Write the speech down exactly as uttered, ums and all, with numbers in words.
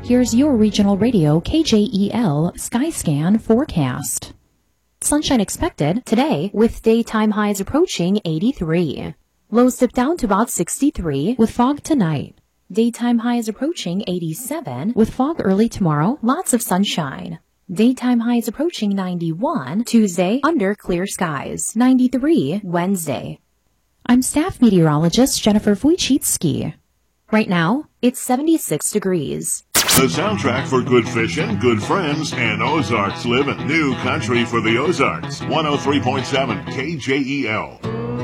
Here's your regional radio K J E L Skyscan forecast. Sunshine expected today with daytime highs approaching eighty-three. Lows dip down to about sixty-three with fog tonight. Daytime highs approaching eighty-seven with fog early tomorrow, lots of sunshine. Daytime highs approaching ninety-one Tuesday under clear skies, ninety-three Wednesday. I'm staff meteorologist Jennifer Wojcicki. Right now, it's seventy-six degrees. The soundtrack for good fishing, good friends, and Ozarks living. New country for the Ozarks. one oh three point seven K J E L.